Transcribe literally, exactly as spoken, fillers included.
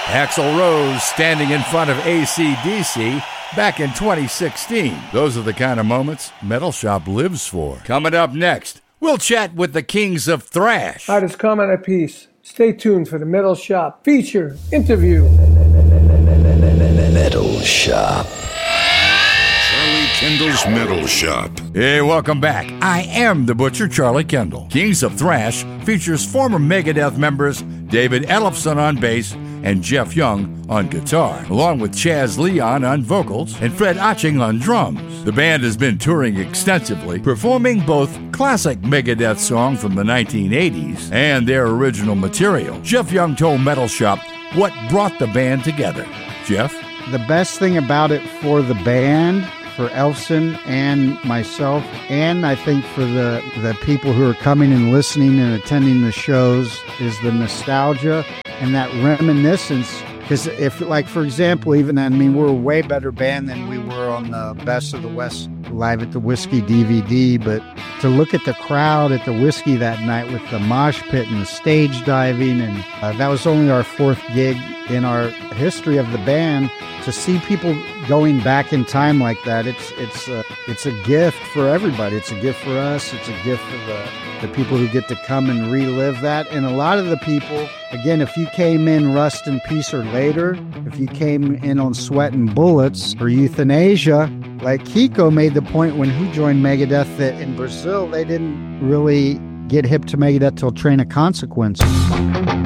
Axl Rose standing in front of A C D C back in twenty sixteen. Those are the kind of moments Metal Shop lives for. Coming up next, we'll chat with the kings of thrash. Hi, this is Comment a Piece. Stay tuned for the Metal Shop feature interview. Metal Shop. Charlie Kendall's Metal Shop. Hey, welcome back. I am the Butcher, Charlie Kendall. Kings of Thrash features former Megadeth members David Ellefson on bass and Jeff Young on guitar, along with Chaz Leon on vocals and Fred Aching on drums. The band has been touring extensively, performing both classic Megadeth songs from the nineteen eighties and their original material. Jeff Young told Metal Shop what brought the band together. Jeff? The best thing about it for the band, for Ellefson and myself, and I think for the, the people who are coming and listening and attending the shows, is the nostalgia and that reminiscence. Because if, like, for example, even, I mean, we're a way better band than we were on the Best of the West Live at the Whiskey D V D, but to look at the crowd at the Whiskey that night with the mosh pit and the stage diving, and uh, that was only our fourth gig in our history of the band. To see people going back in time like that, it's it's a, it's a gift for everybody. It's a gift for us. It's a gift for the, the people who get to come and relive that. And a lot of the people, again, if you came in Rust in Peace or later, if you came in on Sweat and Bullets or Euthanasia, like Kiko made the point when he joined Megadeth that in Brazil, they didn't really get hip to Megadeth till Train of Consequences.